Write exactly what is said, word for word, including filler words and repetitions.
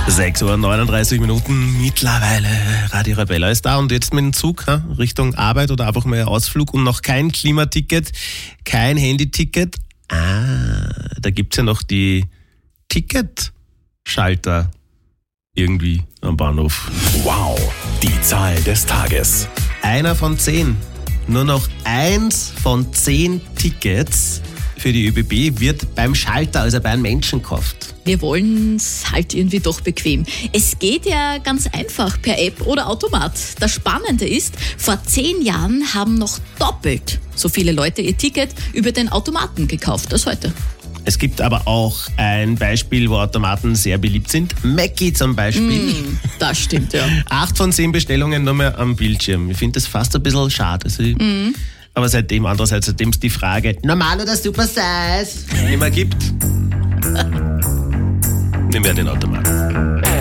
sechs Uhr neununddreißig Minuten mittlerweile. Radio Arabella ist da und jetzt mit dem Zug ha, Richtung Arbeit oder einfach mal Ausflug und noch kein Klimaticket, kein Handyticket. Ah, da gibt's ja noch die Ticketschalter irgendwie am Bahnhof. Wow, die Zahl des Tages. Einer von zehn. Nur noch eins von zehn Tickets für die ÖBB wird beim Schalter, also bei einem Menschen gekauft. Wir wollen es halt irgendwie doch bequem. Es geht ja ganz einfach per App oder Automat. Das Spannende ist, vor zehn Jahren haben noch doppelt so viele Leute ihr Ticket über den Automaten gekauft als heute. Es gibt aber auch ein Beispiel, wo Automaten sehr beliebt sind. Mackie zum Beispiel. Mm, das stimmt, ja. Acht von zehn Bestellungen nur mehr am Bildschirm. Ich finde das fast ein bisschen schade. Also ich, mm. Aber seitdem, andererseits, seitdem es die Frage normal oder super size nicht mehr gibt, nehmen wir den Automaten.